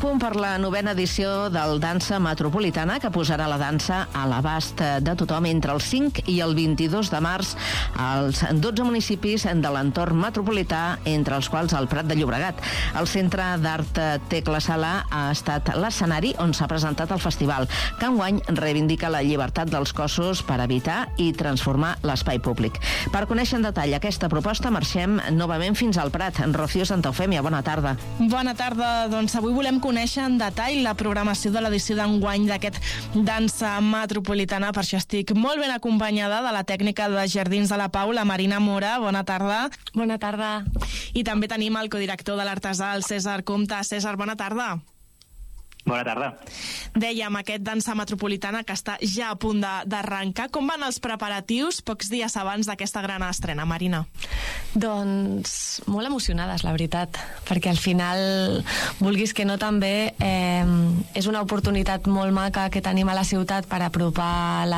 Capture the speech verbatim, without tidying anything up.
punt per la novena edició del Dansa Metropolitana, que posarà la dansa a l'abast de tothom entre el cinc i el vint-i-dos de març als dotze municipis de l'entorn metropolità, entre els quals el Prat de Llobregat. El Centre d'Art Tecla Sala ha estat l'escenari on s'ha presentat el festival, que enguany reivindica la llibertat dels cossos per evitar i transformar l'espai públic. Per conèixer en detall aquesta proposta, marxem novament fins al Prat. Rocío Santa Eufèmia, bona tarda. Bona tarda. Doncs avui volem conèixer en detall la programació de l'edició d'enguany d'aquest Dansa Metropolitana. Per això estic molt ben acompanyada de la tècnica de Jardins de la Pau, la Marina Mora. Bona tarda. Bona tarda. I també tenim el codirector de l'Artesà, el César Comte. César, bona tarda. Bona tarda. Dèiem, aquest Dansa Metropolitana que està ja a punt d'arrencar. Com van els preparatius pocs dies abans d'aquesta gran estrena, Marina? Doncs molt emocionades, la veritat, perquè al final, vulguis que no, també eh, és una oportunitat molt maca que tenim a la ciutat per apropar la